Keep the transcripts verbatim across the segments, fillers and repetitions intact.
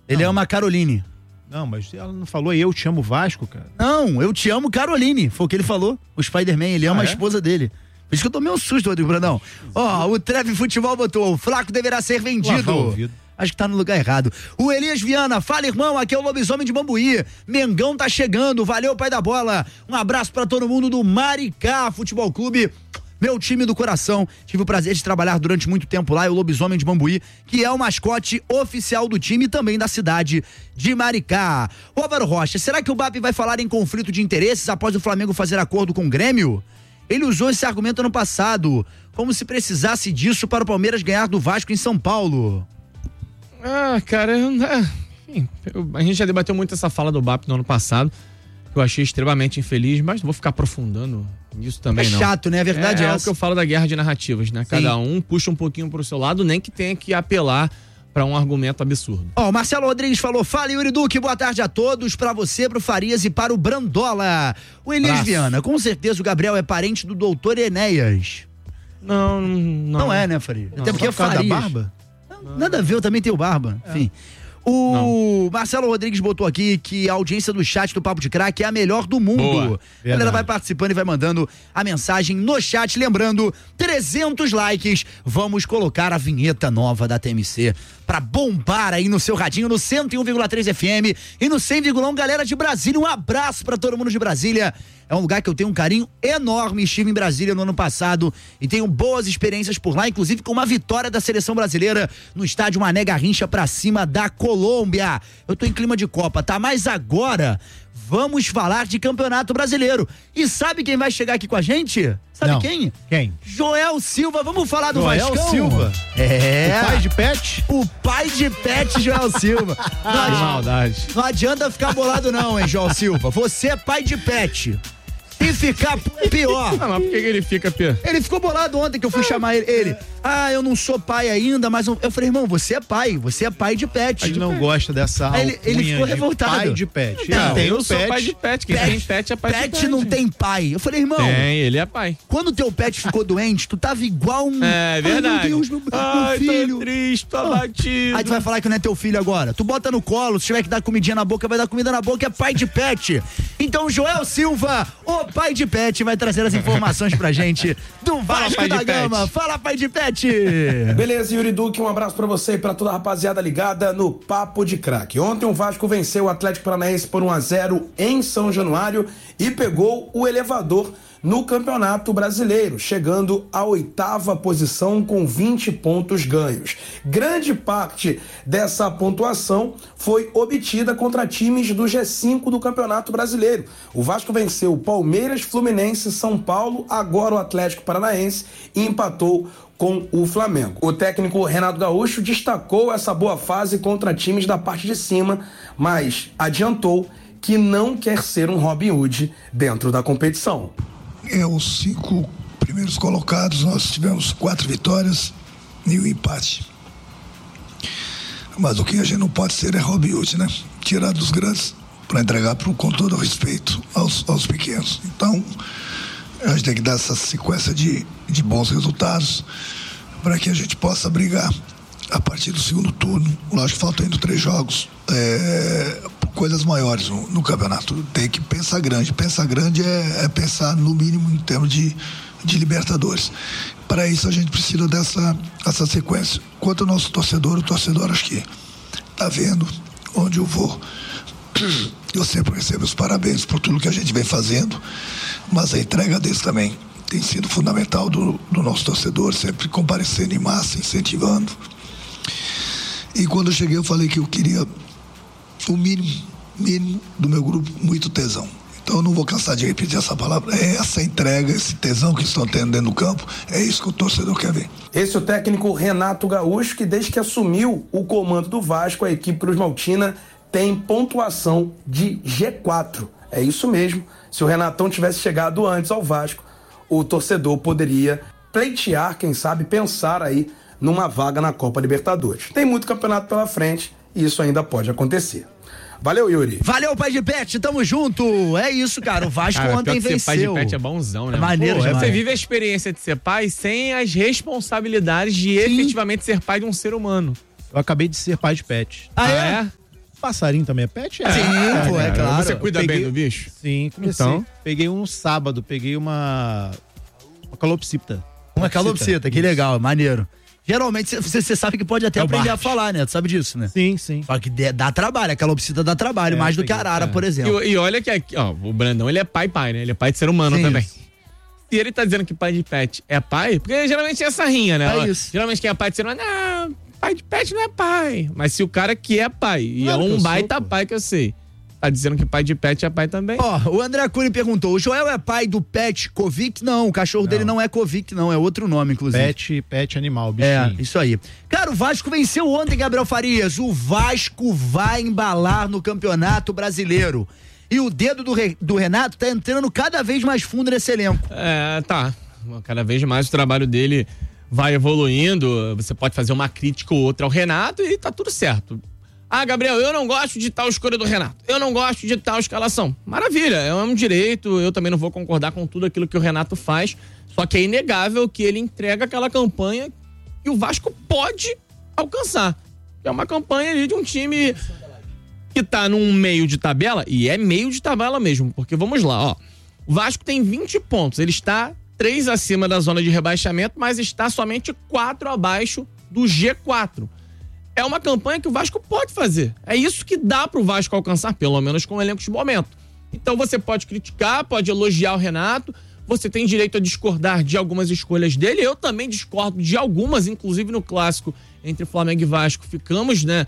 Ele ama a Caroline. Não, mas ela não falou eu te amo Vasco, cara? Não, eu te amo Caroline. Foi o que ele falou. O Spider-Man, ele ama ah, é? a esposa dele. Por isso que eu tomei um susto, Rodrigo Brandão. Ó, oh, o Treve Futebol botou, o Flaco deverá ser vendido. Acho que tá no lugar errado. O Elias Viana, fala irmão, aqui é o Lobisomem de Bambuí. Mengão tá chegando, valeu pai da bola. Um abraço pra todo mundo do Maricá Futebol Clube. Meu time do coração, tive o prazer de trabalhar durante muito tempo lá, é o Lobisomem de Bambuí, que é o mascote oficial do time e também da cidade de Maricá. O Álvaro Rocha, será que o B A P vai falar em conflito de interesses após o Flamengo fazer acordo com o Grêmio? Ele usou esse argumento ano passado, como se precisasse disso para o Palmeiras ganhar do Vasco em São Paulo. Ah, cara, eu, enfim, eu, a gente já debateu muito essa fala do B A P no ano passado, que eu achei extremamente infeliz, mas não vou ficar aprofundando nisso também, é não. É chato, né? A verdade é, é essa. É o que eu falo da guerra de narrativas, né? Sim. Cada um puxa um pouquinho pro seu lado, nem que tenha que apelar para um argumento absurdo. Ó, oh, o Marcelo Rodrigues falou, fala Yuri Duque, boa tarde a todos, para você, pro Farias e para o Brandola. O Elias Braço. Viana, com certeza o Gabriel é parente do doutor Enéas. Não, não. Não é, né, Farias? Não. Até porque é Farias. Da barba? Não, nada a ver, eu também tenho barba, é. Enfim. O não. Marcelo Rodrigues botou aqui que a audiência do chat do Papo de Craque é a melhor do mundo. A galera vai participando e vai mandando a mensagem no chat. Lembrando, trezentos likes. Vamos colocar a vinheta nova da T M C pra bombar aí no seu radinho, no cento e um vírgula três F M e no cem vírgula um, galera de Brasília. Um abraço pra todo mundo de Brasília. É um lugar que eu tenho um carinho enorme. Estive em Brasília no ano passado e tenho boas experiências por lá, inclusive com uma vitória da seleção brasileira no estádio Mané Garrincha pra cima da Colômbia. Eu tô em clima de Copa, tá? Mas agora vamos falar de Campeonato Brasileiro. E sabe quem vai chegar aqui com a gente? Sabe Não. quem? Quem? Joel Silva. Vamos falar do Joel Vascão? Silva. É. O pai de Pet? O pai de Pet, Joel Silva. Não, que maldade. Não adianta ficar bolado não, hein, Joel Silva. Você é pai de Pet. E ficar pior. Ah, mas por que ele fica pior? Ele ficou bolado ontem que eu fui chamar ele. ele. Ah, eu não sou pai ainda, mas eu, eu falei, irmão, você é pai, você é pai de Pet. Ele não gosta dessa Aí ele, ele ficou de revoltado. Pai de Pet. Não, tem eu o sou pet. pai de Pet. Quem Pet, tem Pet é pai pet de Pet. não tem pai. Eu falei, irmão. Tem, ele é pai. Quando teu pet ficou doente, tu tava igual um. É verdade. Ai, meu Deus, meu, Ai, meu filho. tô triste, tô abatido. Aí tu vai falar que não é teu filho agora. Tu bota no colo, se tiver que dar comidinha na boca, vai dar comida na boca, é pai de Pet. Então, Joel Silva, o pai de Pet, vai trazer as informações pra gente do Vasco da Gama. Fala, pai de Pet. Beleza, Yuri Duque, um abraço pra você e pra toda a rapaziada ligada no Papo de Craque. Ontem o Vasco venceu o Atlético Paranaense por um a zero em São Januário e pegou o elevador no Campeonato Brasileiro, chegando à oitava posição com vinte pontos ganhos. Grande parte dessa pontuação foi obtida contra times do G cinco do Campeonato Brasileiro. O Vasco venceu Palmeiras, Fluminense, São Paulo, agora o Atlético Paranaense e empatou com o Flamengo. O técnico Renato Gaúcho destacou essa boa fase contra times da parte de cima, mas adiantou que não quer ser um Robin Hood dentro da competição. É, os cinco primeiros colocados, nós tivemos quatro vitórias e um empate. Mas o que a gente não pode ser é Robin Hood, né? Tirar dos grandes para entregar pro, com todo o respeito aos, aos pequenos. Então, a gente tem que dar essa sequência de, de bons resultados para que a gente possa brigar a partir do segundo turno. Lógico que faltam ainda três jogos, é, coisas maiores no, no campeonato. Tem que pensar grande. Pensar grande é, é pensar no mínimo em termos de, de Libertadores. Para isso a gente precisa dessa essa sequência. Quanto ao nosso torcedor, o torcedor acho que está vendo onde eu vou. Eu sempre recebo os parabéns por tudo que a gente vem fazendo, mas a entrega deles também tem sido fundamental do, do nosso torcedor, sempre comparecendo em massa, incentivando. E quando eu cheguei eu falei que eu queria o mínimo, mínimo do meu grupo, muito tesão. Então eu não vou cansar de repetir essa palavra. É essa entrega, esse tesão que estão tendo dentro do campo, é isso que o torcedor quer ver. Esse é o técnico Renato Gaúcho, que desde que assumiu o comando do Vasco, a equipe Cruz Maltina tem pontuação de G quatro. É isso mesmo. Se o Renatão tivesse chegado antes ao Vasco, o torcedor poderia pleitear, quem sabe, pensar aí numa vaga na Copa Libertadores. Tem muito campeonato pela frente e isso ainda pode acontecer. Valeu, Yuri. Valeu, pai de Pet, tamo junto. É isso, cara, o Vasco cara, ontem venceu. Ser pai de Pet é bonzão, né? É maneiro, Pô, você vive a experiência de ser pai sem as responsabilidades de Sim. efetivamente ser pai de um ser humano. Eu acabei de ser pai de Pet. Ah, é? Passarinho também é pet? É. Sim, é, pô, é, é claro. Você cuida peguei... bem do bicho? Sim, comecei. Então? Peguei um sábado, peguei uma... Uma calopsita. Uma calopsita, que legal, maneiro. Geralmente você, você sabe que pode até É o aprender Bart. a falar, né? Tu sabe disso, né? Sim, sim. Só que dê- dá trabalho, a calopsita dá trabalho, É, mais do que a peguei, arara, é. por exemplo. E, e olha que aqui, ó, o Brandão, ele é pai pai, né? Ele é pai de ser humano Sim, também. isso. Se ele tá dizendo que pai de pet é pai, porque geralmente é essa rinha, né? É Ó, isso. Geralmente quem é pai de ser humano, não, pai de pet não é pai. Mas se o cara que é pai, e Claro é que um eu baita sou, pô. pai que eu sei, tá dizendo que pai de pet é pai também. Ó, o André Cunha perguntou, o Joel é pai do pet Kovic? Não, o cachorro dele não é Kovic, não, é outro nome, inclusive. Pet, pet animal, É, bichinho. isso aí. Cara, o Vasco venceu ontem, Gabriel Farias. O Vasco vai embalar no Campeonato Brasileiro. E o dedo do, Re- do Renato tá entrando cada vez mais fundo nesse elenco. É, tá. Cada vez mais o trabalho dele vai evoluindo. Você pode fazer uma crítica ou outra ao Renato e tá tudo certo. Ah, Gabriel, eu não gosto de tal escolha do Renato. Eu não gosto de tal escalação. Maravilha, é um direito. Eu também não vou concordar com tudo aquilo que o Renato faz. Só que é inegável que ele entrega aquela campanha que o Vasco pode alcançar. É uma campanha ali de um time que tá num meio de tabela, e é meio de tabela mesmo, porque vamos lá, ó. O Vasco tem vinte pontos, ele está três acima da zona de rebaixamento, mas está somente quatro abaixo do G quatro. É uma campanha que o Vasco pode fazer. É isso que dá pro Vasco alcançar, pelo menos com o elenco de momento. Então você pode criticar, pode elogiar o Renato, você tem direito a discordar de algumas escolhas dele. Eu também discordo de algumas, inclusive no clássico entre Flamengo e Vasco. Ficamos, né,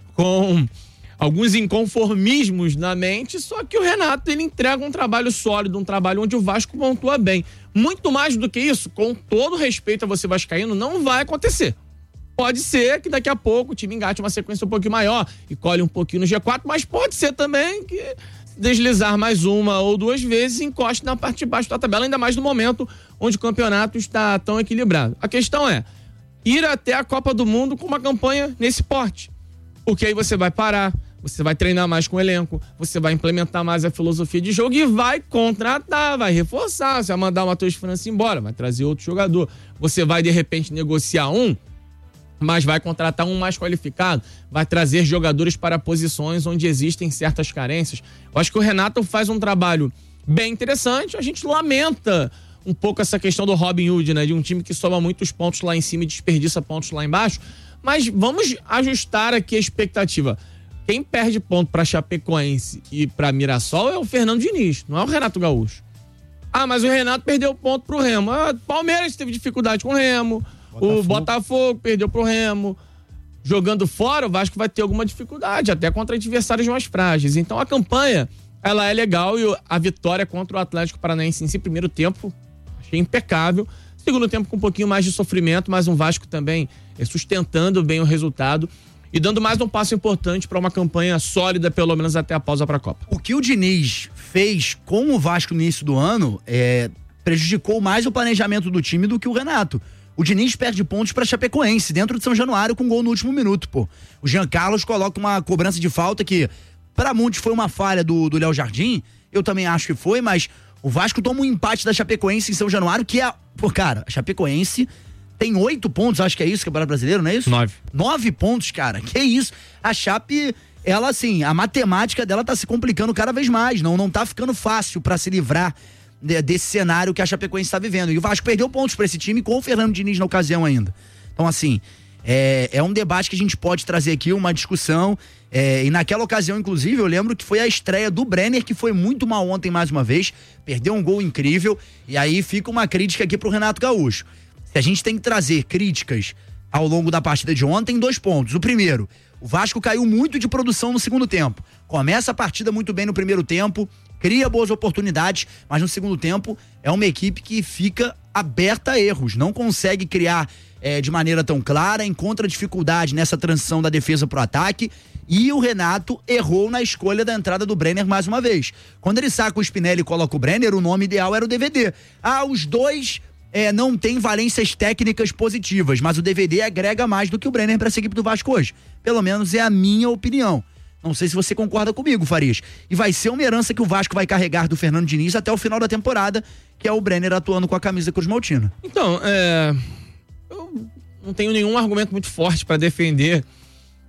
com alguns inconformismos na mente, só que o Renato, ele entrega um trabalho sólido, um trabalho onde o Vasco pontua bem. Muito mais do que isso, com todo respeito a você vascaíno, não vai acontecer. Pode ser que daqui a pouco o time engate uma sequência um pouquinho maior e colhe um pouquinho no G quatro, mas pode ser também que deslizar mais uma ou duas vezes e encoste na parte de baixo da tabela, ainda mais no momento onde o campeonato está tão equilibrado. A questão é ir até a Copa do Mundo com uma campanha nesse porte, porque aí você vai parar, você vai treinar mais com o elenco, você vai implementar mais a filosofia de jogo e vai contratar, vai reforçar, você vai mandar o Matheus França embora, vai trazer outro jogador, você vai de repente negociar um, mas vai contratar um mais qualificado, vai trazer jogadores para posições onde existem certas carências. Eu acho que o Renato faz um trabalho bem interessante, a gente lamenta um pouco essa questão do Robin Hood, né, de um time que soma muitos pontos lá em cima e desperdiça pontos lá embaixo, mas vamos ajustar aqui a expectativa. Quem perde ponto para Chapecoense e para Mirassol é o Fernando Diniz, não é o Renato Gaúcho. Ah, mas o Renato perdeu ponto pro Remo. Ah, Palmeiras teve dificuldade com o Remo, Botafogo. O Botafogo perdeu pro Remo. Jogando fora, o Vasco vai ter alguma dificuldade, até contra adversários mais frágeis. Então a campanha, ela é legal, e a vitória contra o Atlético Paranaense em si, primeiro tempo, achei impecável. Segundo tempo com um pouquinho mais de sofrimento, mas um Vasco também sustentando bem o resultado e dando mais um passo importante para uma campanha sólida, pelo menos até a pausa para a Copa. O que o Diniz fez com o Vasco no início do ano é, prejudicou mais o planejamento do time do que o Renato. O Diniz perde pontos para Chapecoense, dentro de São Januário, com gol no último minuto, pô. O Jean Carlos coloca uma cobrança de falta que, para muitos, foi uma falha do do Léo Jardim. Eu também acho que foi, mas o Vasco toma um empate da Chapecoense em São Januário, que é... Pô, cara, a Chapecoense tem oito pontos, acho que é isso, Campeonato Brasileiro, não é isso? Nove. Nove pontos, cara, que isso. A Chape, ela assim, a matemática dela tá se complicando cada vez mais, não, não tá ficando fácil para se livrar de, desse cenário que a Chapecoense tá vivendo. E o Vasco perdeu pontos para esse time com o Fernando Diniz na ocasião ainda. Então, assim, é, é um debate que a gente pode trazer aqui, uma discussão. É, e naquela ocasião, inclusive, eu lembro que foi a estreia do Brenner, que foi muito mal ontem mais uma vez, perdeu um gol incrível, e aí fica uma crítica aqui pro Renato Gaúcho. Se a gente tem que trazer críticas ao longo da partida de ontem, dois pontos. O primeiro, o Vasco caiu muito de produção no segundo tempo. Começa a partida muito bem no primeiro tempo, cria boas oportunidades, mas no segundo tempo é uma equipe que fica aberta a erros, não consegue criar é, de maneira tão clara, encontra dificuldade nessa transição da defesa pro ataque, e o Renato errou na escolha da entrada do Brenner mais uma vez. Quando ele saca o Spinelli e coloca o Brenner, o nome ideal era o D V D. Ah, os dois é, não têm valências técnicas positivas, mas o D V D agrega mais do que o Brenner para essa equipe do Vasco hoje. Pelo menos é a minha opinião. Não sei se você concorda comigo, Farias. E vai ser uma herança que o Vasco vai carregar do Fernando Diniz até o final da temporada, que é o Brenner atuando com a camisa Cruz Maltina. Então, é... eu não tenho nenhum argumento muito forte para defender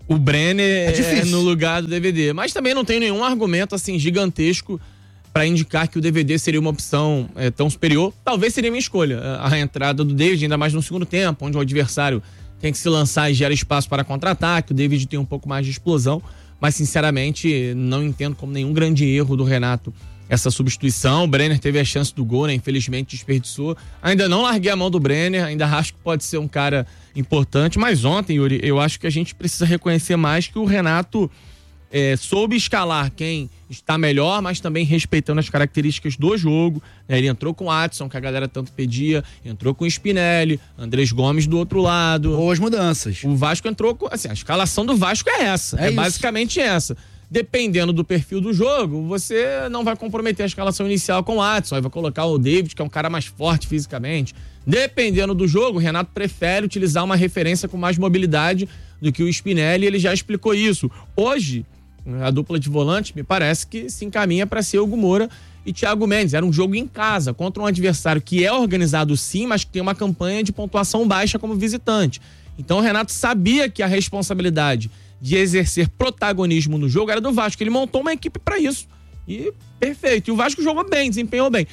o Brenner é é no lugar do D V D. Mas também não tem nenhum argumento assim gigantesco para indicar que o D V D seria uma opção é, tão superior. Talvez seria a minha escolha. A, a entrada do David, ainda mais no segundo tempo, onde o adversário tem que se lançar e gera espaço para contra-ataque. O David tem um pouco mais de explosão. Mas, sinceramente, não entendo como nenhum grande erro do Renato essa substituição. O Brenner teve a chance do gol, né? Infelizmente desperdiçou. Ainda não larguei a mão do Brenner, ainda acho que pode ser um cara importante. Mas ontem, Yuri, eu acho que a gente precisa reconhecer mais que o Renato é, soube escalar quem está melhor, mas também respeitando as características do jogo. Né? Ele entrou com o Adson, que a galera tanto pedia, entrou com o Spinelli, Andrés Gomes do outro lado. Boas mudanças. O Vasco entrou com... Assim, a escalação do Vasco é essa, é, é basicamente essa. Dependendo do perfil do jogo, você não vai comprometer a escalação inicial com o Adson, aí vai colocar o David, que é um cara mais forte fisicamente. Dependendo do jogo, o Renato prefere utilizar uma referência com mais mobilidade do que o Spinelli, ele já explicou isso. Hoje, a dupla de volante me parece que se encaminha para ser Hugo Moura e Thiago Mendes. Era um jogo em casa, contra um adversário que é organizado sim, mas que tem uma campanha de pontuação baixa como visitante. Então o Renato sabia que a responsabilidade de exercer protagonismo no jogo era do Vasco. Ele montou uma equipe para isso. E perfeito. E o Vasco jogou bem, desempenhou bem.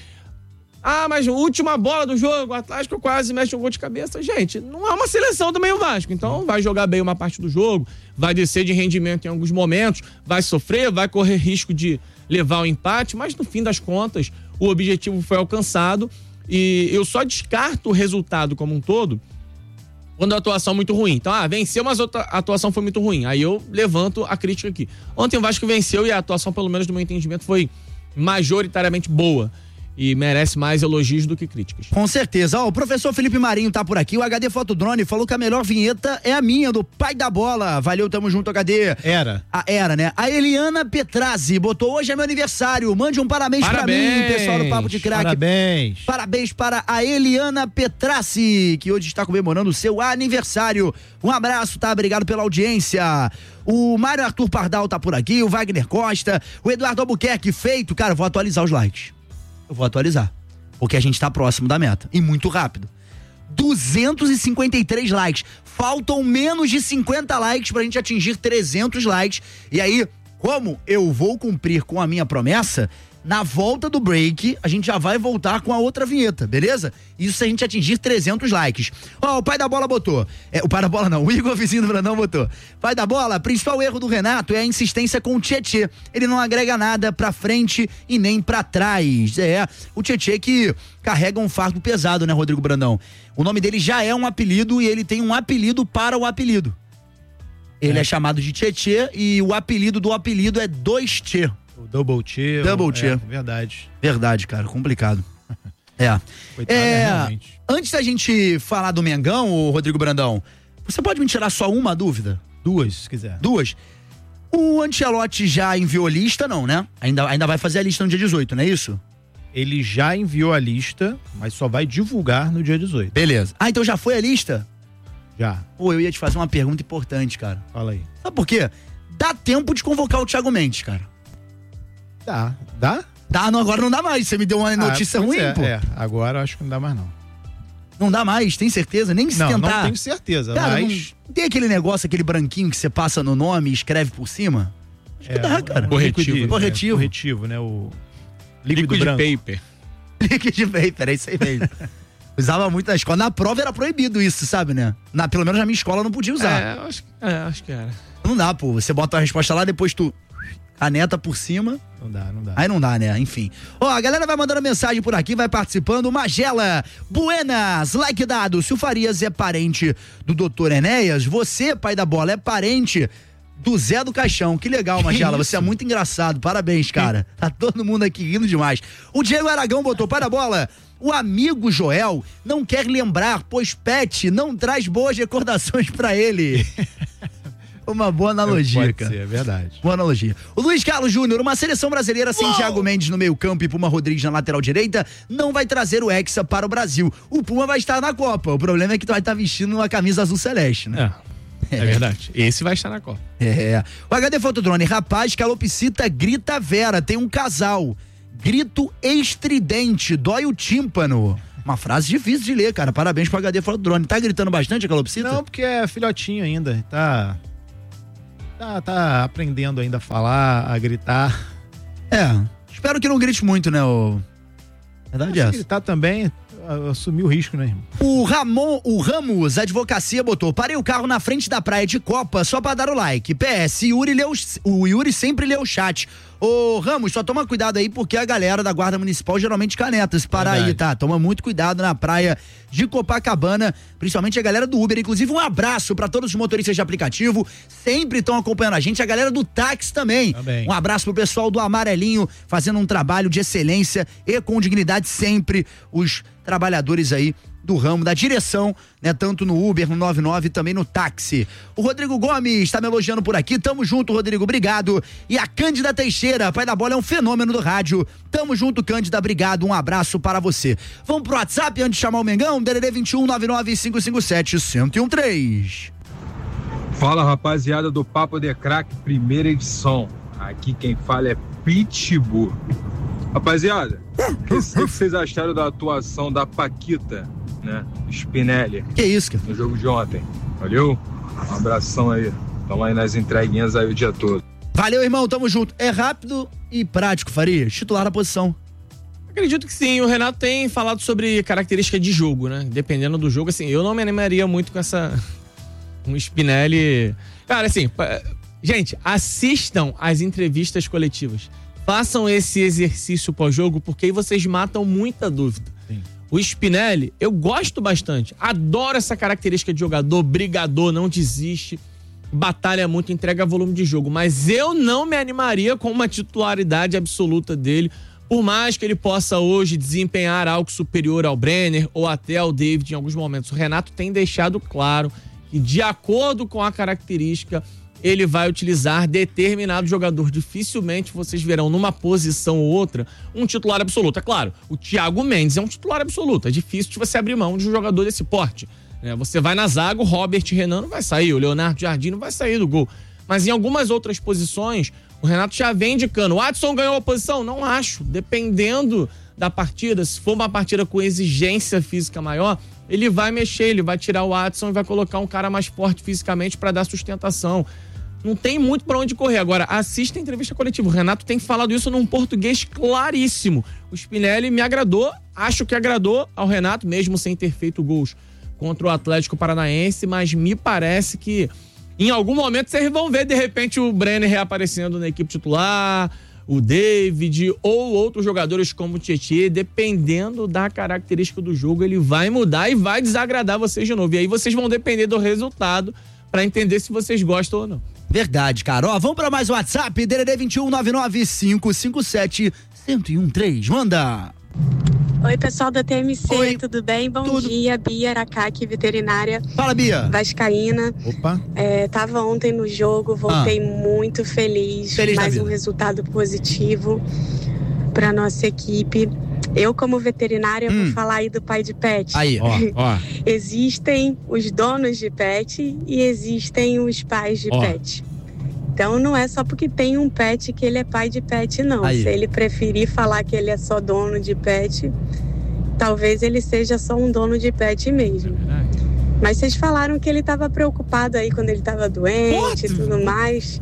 Ah, mas a última bola do jogo, o Atlético quase mexe um gol de cabeça. Gente, não é uma seleção também o Vasco. Então vai jogar bem uma parte do jogo, vai descer de rendimento em alguns momentos, vai sofrer, vai correr risco de levar o empate, mas no fim das contas o objetivo foi alcançado. E eu só descarto o resultado como um todo quando a atuação é muito ruim. Então, ah, venceu, mas a atuação foi muito ruim. Aí eu levanto a crítica aqui. Ontem o Vasco venceu e a atuação, pelo menos do meu entendimento, foi majoritariamente boa. E merece mais elogios do que críticas. Com certeza. Ó, o professor Felipe Marinho tá por aqui. O H D Fotodrone falou que a melhor vinheta é a minha, do pai da bola. Valeu, tamo junto, H D. Era. A, era, né? A Eliana Petrazzi botou: hoje é meu aniversário. Mande um parabéns, parabéns pra mim, pessoal do Papo de Craque. Parabéns. Parabéns para a Eliana Petrazzi, que hoje está comemorando o seu aniversário. Um abraço, tá? Obrigado pela audiência. O Mário Arthur Pardal tá por aqui, o Wagner Costa, o Eduardo Albuquerque, feito. Cara, vou atualizar os likes. Eu vou atualizar, porque a gente tá próximo da meta, e muito rápido. duzentos e cinquenta e três likes, faltam menos de cinquenta likes pra gente atingir trezentos likes, e aí, como eu vou cumprir com a minha promessa, na volta do break, a gente já vai voltar com a outra vinheta, beleza? Isso se a gente atingir trezentos likes. Ó, oh, o pai da bola botou. É, o pai da bola não, o Igor, vizinho do Brandão, botou. Pai da bola, principal erro do Renato é a insistência com o Tietê. Ele não agrega nada pra frente e nem pra trás. É, o Tietê que carrega um fardo pesado, né, Rodrigo Brandão? O nome dele já é um apelido e ele tem um apelido para o apelido. Ele é, é chamado de Tietê e o apelido do apelido é dois Tchê. O Double Tchê. Double Tchê. É, verdade. Verdade, cara, complicado. É. Coitado, é realmente. Antes da gente falar do Mengão, ô Rodrigo Brandão, você pode me tirar só uma dúvida? Duas, se quiser. Duas. O Ancelotti já enviou lista, não, né? Ainda, ainda vai fazer a lista no dia dezoito, não é isso? Ele já enviou a lista, mas só vai divulgar no dia dezoito. Beleza. Ah, então já foi a lista? Já. Pô, eu ia te fazer uma pergunta importante, cara. Fala aí. Sabe por quê? Dá tempo de convocar o Thiago Mendes, cara. Dá. Dá? Dá, não, agora não dá mais. Você me deu uma notícia ah, ruim, é, pô. É, agora eu acho que não dá mais, não. Não dá mais, tem certeza? Nem se não, tentar. Não tenho certeza, cara, mas... Não tem aquele negócio, aquele branquinho que você passa no nome e escreve por cima? Acho é, que dá, cara. Corretivo. Liquid, corretivo. É, corretivo, né? O líquido Liquid branco. paper. Liquid paper, é isso aí mesmo. Usava muito na escola. Na prova era proibido isso, sabe, né? Na, pelo menos na minha escola eu não podia usar. É, acho, é, acho que era. Não dá, pô. Você bota a resposta lá, depois tu caneta por cima. Não dá, não dá. Aí não dá, né? Enfim. Ó, a galera vai mandando mensagem por aqui, vai participando. Magela, buenas, like dado. Se o Farias é parente do doutor Enéas, você, pai da bola, é parente do Zé do Caixão. Que legal, Magela. Você é muito engraçado. Parabéns, cara. Tá todo mundo aqui rindo demais. O Diego Aragão botou: pai da bola, o amigo Joel não quer lembrar, pois Pet não traz boas recordações pra ele. Uma boa analogia, Pode cara. ser, é verdade. Boa analogia. O Luiz Carlos Júnior, uma seleção brasileira sem Uou! Thiago Mendes no meio campo e Puma Rodrigues na lateral direita, não vai trazer o Hexa para o Brasil. O Puma vai estar na Copa. O problema é que tu vai estar vestindo uma camisa azul celeste, né? É, é verdade. Esse vai estar na Copa. É. O H D Fotodrone, rapaz, calopsita grita Vera, tem um casal. Grito estridente, dói o tímpano. Uma frase difícil de ler, cara. Parabéns pro H D Fotodrone. Tá gritando bastante a calopsita? Não, porque é filhotinho ainda. Tá... Tá, tá aprendendo ainda a falar, a gritar. É, espero que não grite muito, né? O... Verdade é essa. Se gritar também, assumir o risco, né, irmão? O Ramon, o Ramos Advocacia botou: parei o carro na frente da praia de Copa só pra dar o like. P S, Yuri leu, o Yuri sempre lê o chat. Ô Ramos, só toma cuidado aí porque a galera da Guarda Municipal geralmente caneta se parar aí, tá? Toma muito cuidado na praia de Copacabana, principalmente a galera do Uber. Inclusive um abraço pra todos os motoristas de aplicativo, sempre estão acompanhando a gente, a galera do táxi também. também. Um abraço pro pessoal do Amarelinho, fazendo um trabalho de excelência e com dignidade sempre, os trabalhadores aí do ramo, da direção, né? Tanto no Uber, no noventa e nove e também no táxi. O Rodrigo Gomes tá me elogiando por aqui. Tamo junto, Rodrigo, obrigado. E a Cândida Teixeira, pai da bola, é um fenômeno do rádio. Tamo junto, Cândida, obrigado. Um abraço para você. Vamos pro WhatsApp antes de chamar o Mengão? D D D vinte e um, nove nove cinco cinco sete, um zero um três. Fala, rapaziada do Papo de Crack, primeira edição. Aqui quem fala é Pitbull. Rapaziada, o que vocês acharam da atuação da Paquita, né? Spinelli. Que isso, cara? No jogo de ontem. Valeu? Um abração aí. Tamo aí nas entreguinhas aí o dia todo. Valeu, irmão. Tamo junto. É rápido e prático, Faria. Titular da posição. Acredito que sim. O Renato tem falado sobre característica de jogo, né? Dependendo do jogo, assim, eu não me animaria muito com essa... um Spinelli... Cara, assim... Gente, assistam às entrevistas coletivas. Façam esse exercício pós-jogo, porque aí vocês matam muita dúvida. Sim. O Spinelli, eu gosto bastante. Adoro essa característica de jogador, brigador, não desiste, batalha muito, entrega volume de jogo. Mas eu não me animaria com uma titularidade absoluta dele, por mais que ele possa hoje desempenhar algo superior ao Brenner ou até ao David em alguns momentos. O Renato tem deixado claro que, de acordo com a característica, ele vai utilizar determinado jogador. Dificilmente vocês verão numa posição ou outra um titular absoluto. É claro, o Thiago Mendes é um titular absoluto. É difícil de você abrir mão de um jogador desse porte. É, você vai na zaga, o Robert Renan não vai sair, o Leonardo Jardim não vai sair do gol. Mas em algumas outras posições, o Renato já vem indicando. O Adson ganhou a posição? Não acho. Dependendo da partida, se for uma partida com exigência física maior, ele vai mexer, ele vai tirar o Adson e vai colocar um cara mais forte fisicamente para dar sustentação. Não tem muito pra onde correr. Agora, assista a entrevista coletiva. O Renato tem falado isso num português claríssimo. O Spinelli me agradou, acho que agradou ao Renato, mesmo sem ter feito gols contra o Atlético Paranaense, mas me parece que em algum momento vocês vão ver, de repente, o Brenner reaparecendo na equipe titular, o David ou outros jogadores como o Tietê. Dependendo da característica do jogo, ele vai mudar e vai desagradar vocês de novo. E aí vocês vão depender do resultado pra entender se vocês gostam ou não. Verdade, cara. Ó, vamos pra mais WhatsApp, D D D vinte e um, nove nove cinco cinco sete, um um três. Manda! Oi, pessoal da T M C, Oi. tudo bem? Bom Tudo. dia, Bia Aracaque, veterinária. Fala, Bia. Vascaína. Opa. É, tava ontem no jogo, voltei Ah. muito feliz. Feliz da mais vida. um resultado positivo pra nossa equipe. Eu, como veterinária, Hum. vou falar aí do pai de pet. Aí. Ó, ó. Existem os donos de pet e existem os pais de Ó. pet. Então não é só porque tem um pet que ele é pai de pet, não. Aí. Se ele preferir falar que ele é só dono de pet, talvez ele seja só um dono de pet mesmo. Mas vocês falaram que ele estava preocupado aí quando ele estava doente e tudo mais.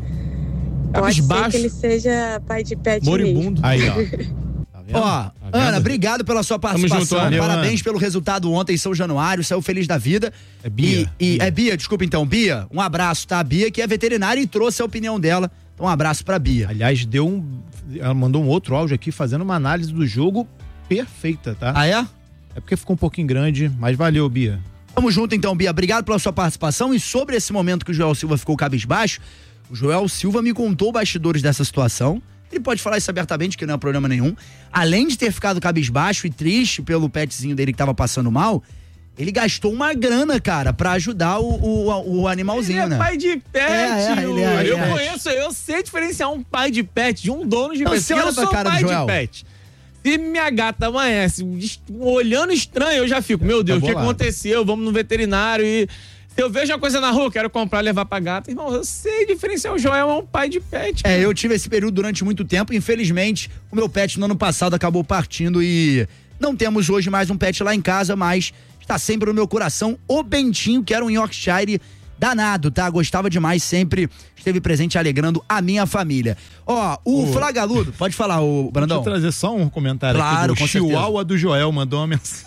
Pode ser Cabisbaixo. que ele seja pai de pet mesmo. Moribundo. Aí, ó. Tá vendo? Ó, Tá Ana, vendo? obrigado pela sua participação. junto, Ana. Parabéns pelo resultado ontem em São Januário. Saiu feliz da vida. É Bia. E, e- Bia. é Bia, desculpa então. Bia, um abraço, tá? Bia, que é veterinária e trouxe a opinião dela. Então, um abraço pra Bia. Aliás, deu um. Ela mandou um outro áudio aqui fazendo uma análise do jogo perfeita, tá? Ah, é? É porque ficou um pouquinho grande, mas valeu, Bia. Tamo junto então, Bia. Obrigado pela sua participação. E sobre esse momento que o Joel Silva ficou cabisbaixo, o Joel Silva me contou bastidores dessa situação. Ele pode falar isso abertamente, que não é problema nenhum. Além de ter ficado cabisbaixo e triste pelo petzinho dele que tava passando mal, ele gastou uma grana, cara, pra ajudar o, o, o animalzinho, Ele é né? pai de pet, É, é, ele é, eu ele é. conheço, eu sei diferenciar um pai de pet de um dono de Então, pet. você Eu olha pra sou cara do pai Joel. de pet. Se minha gata amanhece olhando estranho, eu já fico, meu Deus, o que bolado. aconteceu? Vamos no veterinário e... Se eu vejo uma coisa na rua, quero comprar, levar pra gata. Irmão, eu sei diferenciar. O Joel é um pai de pet. É, eu tive esse período durante muito tempo. Infelizmente, o meu pet no ano passado acabou partindo e não temos hoje mais um pet lá em casa, mas está sempre no meu coração. O Bentinho, que era um Yorkshire danado, tá? Gostava demais, sempre esteve presente alegrando a minha família. Ó, o, o... Flagaludo, pode falar, o Brandão. Deixa eu trazer só um comentário claro, aqui do Chihuahua do Joel, mandou uma mensagem.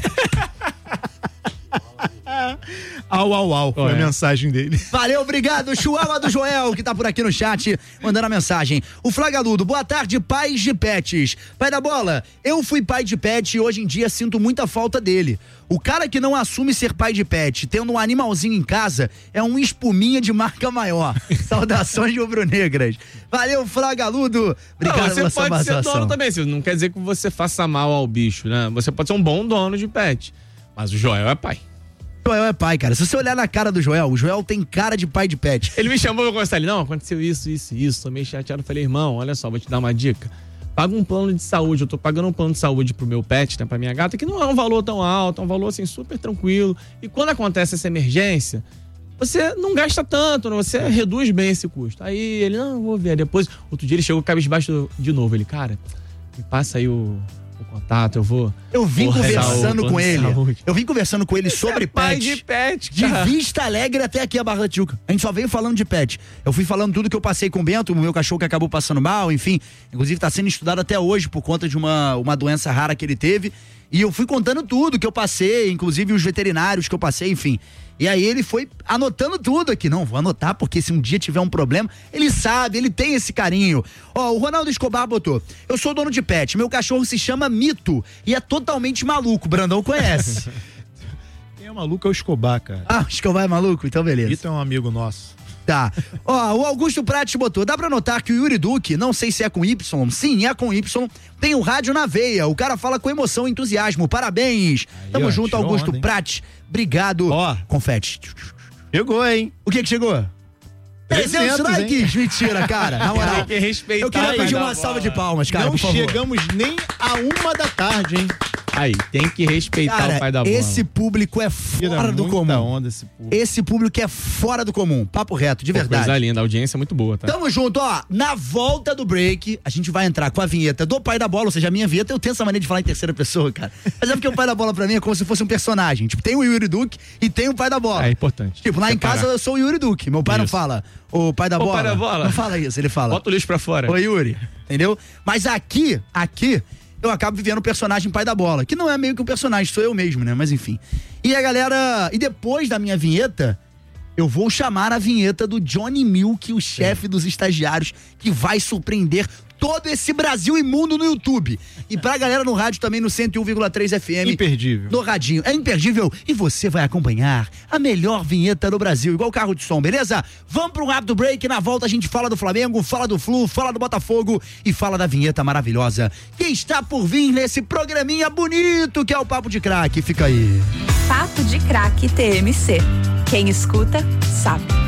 Au, au, au, foi oh, a é. mensagem dele. Valeu, obrigado, Chihuahua do Joel, que tá por aqui no chat, mandando a mensagem. O Flagaludo, boa tarde, pais de pets. Pai da bola, eu fui pai de pet e hoje em dia sinto muita falta dele. O cara que não assume ser pai de pet, tendo um animalzinho em casa, é um espuminha de marca maior. Saudações rubro-negras. Valeu, Flagaludo. Obrigado não, pela sua participação. Você pode ser dono também, isso não quer dizer que você faça mal ao bicho, né? Você pode ser um bom dono de pet, mas o Joel é pai. Joel é pai, cara. Se você olhar na cara do Joel, o Joel tem cara de pai de pet. Ele me chamou pra conversar ali, não, aconteceu isso, isso, isso, tô meio chateado. Eu falei, irmão, olha só, vou te dar uma dica. Paga um plano de saúde, eu tô pagando um plano de saúde pro meu pet, né, pra minha gata, que não é um valor tão alto, é um valor, assim, super tranquilo. E quando acontece essa emergência, você não gasta tanto, né? Você reduz bem esse custo. Aí ele, não, vou ver. Depois, outro dia ele chegou cabisbaixo de novo. Ele, cara, me passa aí o... o contato, eu vou... Eu vim conversando com ele, eu vim conversando com ele sobre pet. de pet, cara. De Vista Alegre até aqui a Barra da Tijuca. A gente só veio falando de pet. Eu fui falando tudo que eu passei com o Bento, o meu cachorro que acabou passando mal, enfim. Inclusive tá sendo estudado até hoje por conta de uma, uma doença rara que ele teve. E eu fui contando tudo que eu passei, inclusive os veterinários que eu passei, enfim. E aí ele foi anotando tudo aqui. Não, vou anotar porque se um dia tiver um problema, ele sabe, ele tem esse carinho. Ó, o Ronaldo Escobar botou: eu sou dono de pet, meu cachorro se chama Mito e é totalmente maluco, o Brandão conhece. Quem é maluco é o Escobar, cara. Ah, o Escobar é maluco? Então beleza. Mito é um amigo nosso. Tá. Ó, o Augusto Prates botou: dá pra notar que o Yuri Duque, não sei se é com Y, sim, é com Y, tem o rádio na veia. O cara fala com emoção e entusiasmo. Parabéns. Aí, Tamo ó, junto, Augusto onda, Prates. Obrigado. Ó, confete. Chegou, hein? O que que chegou? trezentos likes? Mentira, cara. Na moral. Tem que respeitar. Eu queria pedir uma salva de palmas, cara. Não por favor. Chegamos nem a uma da tarde, hein? Aí, tem que respeitar cara, o pai da bola. Esse público é fora do comum. Onda esse, público. esse público é fora do comum. Papo reto, de Pô, verdade. Coisa linda, a audiência é muito boa, tá? Tamo junto, ó. Na volta do break, a gente vai entrar com a vinheta do pai da bola, ou seja, a minha vinheta. Eu tenho essa maneira de falar em terceira pessoa, cara. Mas é porque o pai da bola pra mim é como se fosse um personagem. Tipo, tem o Yuri Duque e tem o pai da bola. É importante. Tipo, lá Separar. Em casa eu sou o Yuri Duque. Meu pai isso. Não fala o pai da o bola. pai da bola. Não fala isso, ele fala. Bota o lixo pra fora. Ô, Yuri. Entendeu? Mas aqui, aqui, eu acabo vivendo o personagem pai da bola, que não é meio que um personagem, sou eu mesmo, né? Mas enfim. E a galera... E depois da minha vinheta, eu vou chamar a vinheta do Johnny Milk, o chefe dos estagiários, que vai surpreender todo esse Brasil imundo no YouTube. E pra galera no rádio também, no cento e um vírgula três F M. Imperdível. No radinho. É imperdível. E você vai acompanhar a melhor vinheta do Brasil, igual carro de som, beleza? Vamos pro rápido break. Na volta a gente fala do Flamengo, fala do Flu, fala do Botafogo e fala da vinheta maravilhosa que está por vir nesse programinha bonito que é o Papo de Craque. Fica aí. Papo de Craque T M C. Quem escuta, sabe.